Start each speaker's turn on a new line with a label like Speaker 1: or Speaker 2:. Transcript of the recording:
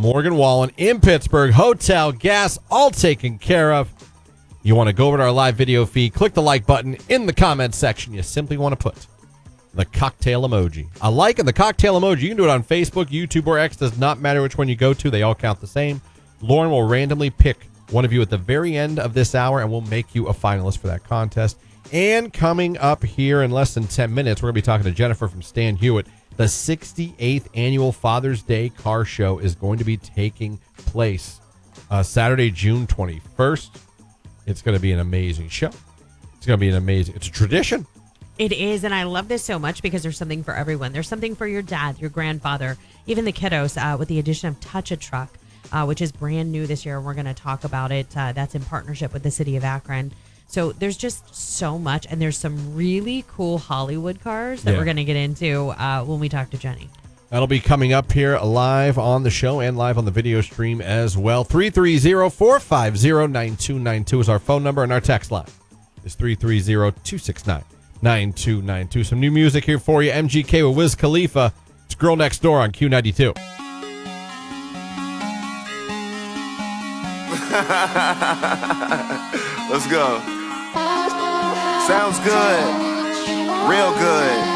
Speaker 1: Morgan Wallen in Pittsburgh. Hotel, gas, all taken care of. You want to go over to our live video feed, click the like button in the comments section. You simply want to put the cocktail emoji. A like and the cocktail emoji. You can do it on Facebook, YouTube, or X. Does not matter which one you go to. They all count the same. Lauren will randomly pick one of you at the very end of this hour, and we'll make you a finalist for that contest. And coming up here in less than 10 minutes, we're going to be talking to Jennifer from Stan Hewitt. The 68th annual Father's Day car show is going to be taking place Saturday, June 21st. It's going to be an amazing show. It's going to be it's a tradition.
Speaker 2: It is, and I love this so much because there's something for everyone. There's something for your dad, your grandfather, even the kiddos, with the addition of Touch a Truck, which is brand new this year. We're going to talk about it. That's in partnership with the city of Akron. So there's just so much, and there's some really cool Hollywood cars that we're going to get into when we talk to Jenny.
Speaker 1: That'll be coming up here live on the show and live on the video stream as well. 330-450-9292 is our phone number, and our text line is 330-269-9292. Some new music here for you. MGK with Wiz Khalifa. It's Girl Next Door on Q92.
Speaker 3: Let's go. Sounds good. Real good.